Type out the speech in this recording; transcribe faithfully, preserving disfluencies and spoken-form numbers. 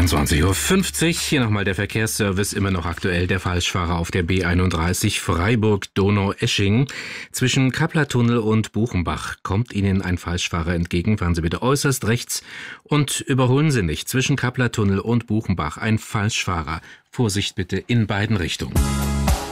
zweiundzwanzig Uhr fünfzig, hier nochmal der Verkehrsservice, immer noch aktuell. Der Falschfahrer auf der B einunddreißig Freiburg-Donaueschingen. Zwischen Kappler-Tunnel und Buchenbach kommt Ihnen ein Falschfahrer entgegen. Fahren Sie bitte äußerst rechts und überholen Sie nicht. Zwischen Kappler-Tunnel und Buchenbach ein Falschfahrer. Vorsicht bitte in beiden Richtungen.